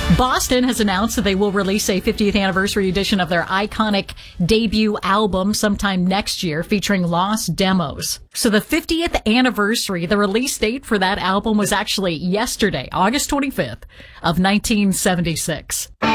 Boston has announced that they will release a 50th anniversary edition of their iconic debut album sometime next year, featuring lost demos. So the 50th anniversary, the release date for that album was actually yesterday, August 25th of 1976.